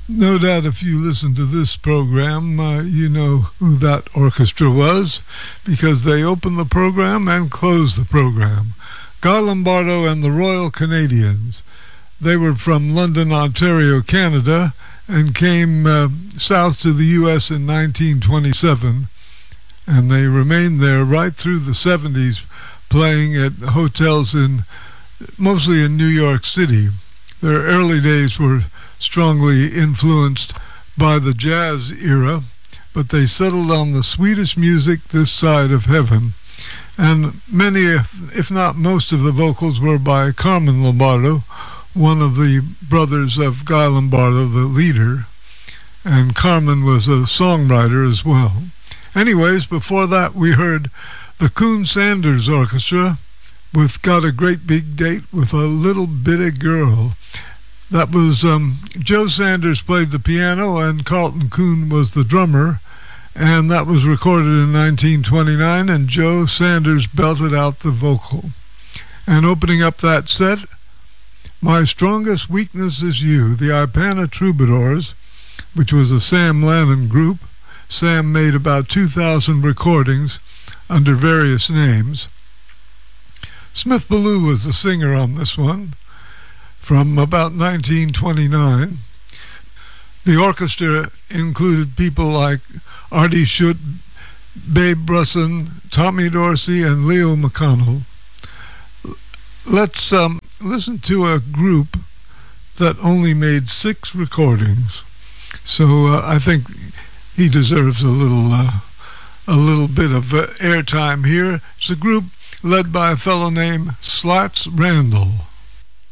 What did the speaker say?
No doubt if you listen to this program, you know who that orchestra was because they opened the program and closed the program. Guy Lombardo and the Royal Canadians. They were from London, Ontario, Canada, and came south to the U.S. in 1927, and they remained there right through the 70s, playing at hotels mostly in New York City. Their early days were strongly influenced by the jazz era, but they settled on the Swedish music this side of heaven. And many, if not most of the vocals were by Carmen Lombardo, one of the brothers of Guy Lombardo, the leader. And Carmen was a songwriter as well. Anyways, before that we heard the Coon Sanders Orchestra with Got a Great Big Date with a Little Bitty Girl. That was Joe Sanders played the piano and Carlton Coon was the drummer, and that was recorded in 1929, and Joe Sanders belted out the vocal. And opening up that set, My Strongest Weakness Is You, the Ipana Troubadours, which was a Sam Lannon group. Sam made about 2,000 recordings under various names. Smith Ballou was the singer on this one, from about 1929. The orchestra included people like Artie Schutt, Babe Brusson, Tommy Dorsey, and Leo McConnell. Let's listen to a group that only made 6 recordings. So I think he deserves a little bit of airtime here. It's a group led by a fellow named Slats Randall.